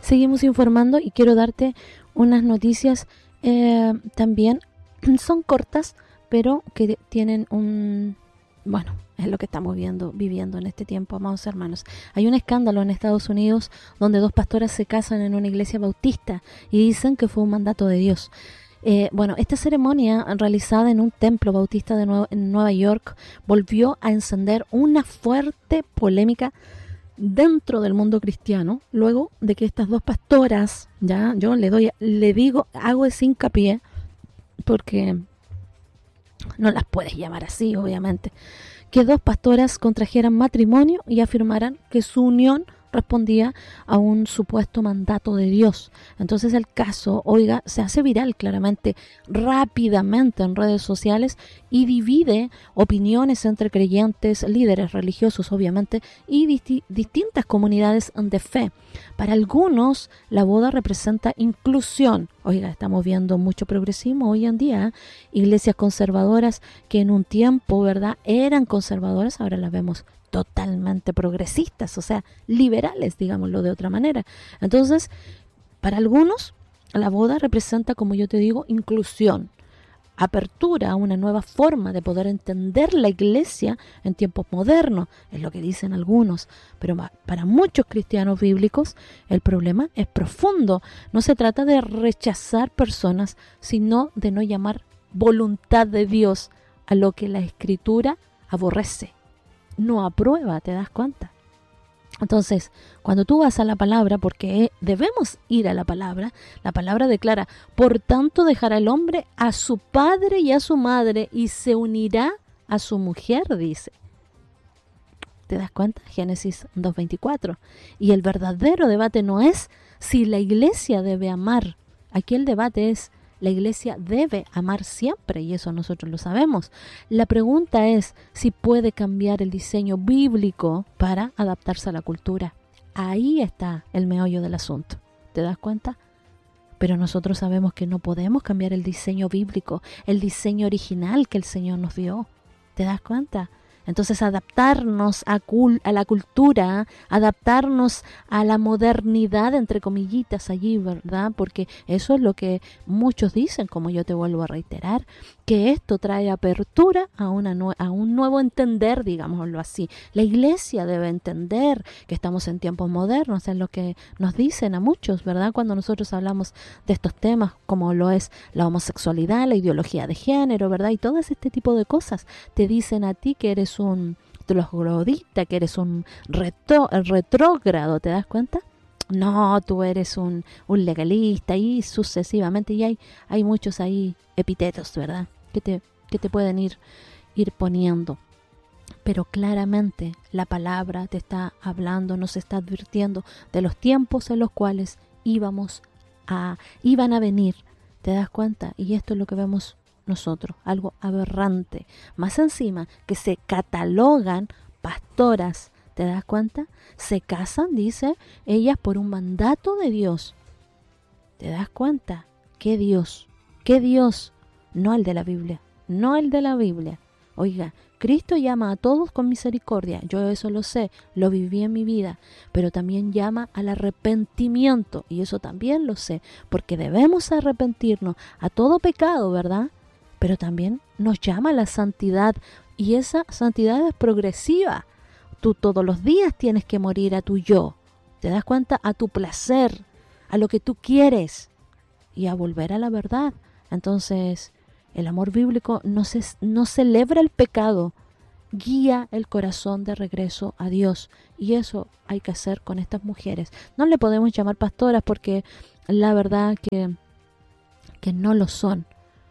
seguimos informando y quiero darte unas noticias también. Son cortas, pero que tienen bueno, es lo que estamos viviendo en este tiempo, amados hermanos. Hay un escándalo en Estados Unidos donde 2 pastoras se casan en una iglesia bautista y dicen que fue un mandato de Dios. Bueno, esta ceremonia realizada en un templo bautista en Nueva York volvió a encender una fuerte polémica dentro del mundo cristiano, luego de que estas 2 pastoras, ya yo hago ese hincapié porque no las puedes llamar así, obviamente, que 2 pastoras contrajeran matrimonio y afirmaran que su unión respondía a un supuesto mandato de Dios. Entonces el caso, oiga, se hace viral claramente, rápidamente en redes sociales y divide opiniones entre creyentes, líderes religiosos obviamente, y distintas comunidades de fe. Para algunos la boda representa inclusión. Oiga, estamos viendo mucho progresismo hoy en día, iglesias conservadoras que en un tiempo, ¿verdad?, eran conservadoras, ahora las vemos totalmente progresistas, o sea, liberales, digámoslo de otra manera. Entonces, para algunos, la boda representa, como yo te digo, inclusión, apertura a una nueva forma de poder entender la iglesia en tiempos modernos, es lo que dicen algunos, pero para muchos cristianos bíblicos el problema es profundo. No se trata de rechazar personas, sino de no llamar voluntad de Dios a lo que la Escritura aborrece, no aprueba, ¿te das cuenta? Entonces, cuando tú vas a la palabra, porque debemos ir a la palabra declara, por tanto dejará el hombre a su padre y a su madre y se unirá a su mujer, dice. ¿Te das cuenta? Génesis 2:24. Y el verdadero debate no es si la iglesia debe amar. Aquí el debate es, la iglesia debe amar siempre, y eso nosotros lo sabemos. La pregunta es si puede cambiar el diseño bíblico para adaptarse a la cultura. Ahí está el meollo del asunto. ¿Te das cuenta? Pero nosotros sabemos que no podemos cambiar el diseño bíblico, el diseño original que el Señor nos dio. ¿Te das cuenta? Entonces adaptarnos a la cultura, adaptarnos a la modernidad, entre comillitas allí, ¿verdad? Porque eso es lo que muchos dicen, como yo te vuelvo a reiterar, que esto trae apertura a un nuevo entender, digámoslo así. La iglesia debe entender que estamos en tiempos modernos, es lo que nos dicen a muchos, ¿verdad? Cuando nosotros hablamos de estos temas, como lo es la homosexualidad, la ideología de género, ¿verdad? Y todo este tipo de cosas, te dicen a ti que eres un troglodita, que eres un retrógrado, ¿te das cuenta? No, tú eres un legalista, y sucesivamente, y hay muchos ahí epítetos, ¿verdad? Que te pueden ir poniendo. Pero claramente la palabra te está hablando, nos está advirtiendo de los tiempos en los cuales iban a venir, ¿te das cuenta? Y esto es lo que vemos nosotros, algo aberrante. Más encima, que se catalogan pastoras, ¿te das cuenta? Se casan, dice, ellas por un mandato de Dios. ¿Te das cuenta? ¿Qué Dios? ¿Qué Dios? No el de la Biblia, no el de la Biblia. Oiga, Cristo llama a todos con misericordia, yo eso lo sé, lo viví en mi vida, pero también llama al arrepentimiento, y eso también lo sé, porque debemos arrepentirnos a todo pecado, ¿verdad? Pero también nos llama a la santidad, y esa santidad es progresiva. Tú todos los días tienes que morir a tu yo, ¿te das cuenta? A tu placer, a lo que tú quieres, y a volver a la verdad. Entonces, el amor bíblico no celebra el pecado, guía el corazón de regreso a Dios. Y eso hay que hacer con estas mujeres. No le podemos llamar pastoras porque la verdad que no lo son.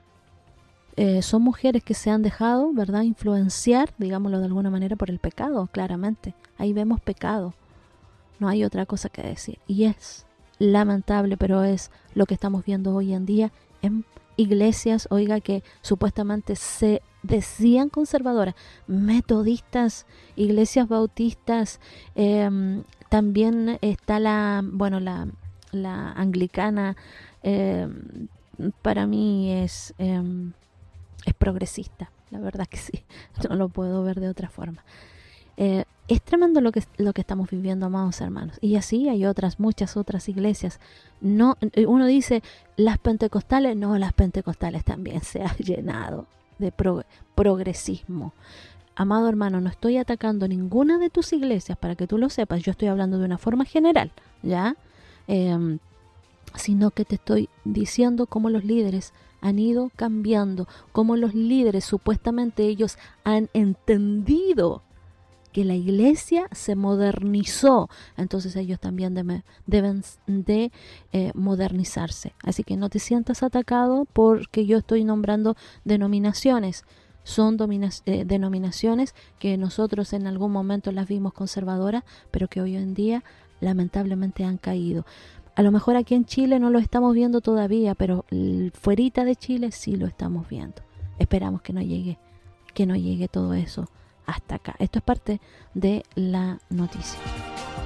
Son mujeres que se han dejado, ¿verdad?, influenciar, digámoslo de alguna manera, por el pecado, claramente. Ahí vemos pecado. No hay otra cosa que decir. Y es lamentable, pero es lo que estamos viendo hoy en día en iglesias, oiga, que supuestamente se decían conservadoras, metodistas, iglesias bautistas, también está la anglicana, para mí es progresista, la verdad que sí, no lo puedo ver de otra forma. Es tremendo lo que estamos viviendo, amados hermanos. Y así hay muchas otras iglesias. No, uno dice, las pentecostales, no, las pentecostales también se han llenado de progresismo. Amado hermano, no estoy atacando ninguna de tus iglesias, para que tú lo sepas. Yo estoy hablando de una forma general, ¿ya? Sino que te estoy diciendo cómo los líderes han ido cambiando, cómo los líderes, supuestamente ellos han entendido que la iglesia se modernizó, entonces ellos también deben de modernizarse. Así que no te sientas atacado porque yo estoy nombrando denominaciones. Son denominaciones que nosotros en algún momento las vimos conservadoras, pero que hoy en día lamentablemente han caído. A lo mejor aquí en Chile no lo estamos viendo todavía, pero fuerita de Chile sí lo estamos viendo. Esperamos que no llegue todo eso hasta acá. Esto es parte de la noticia.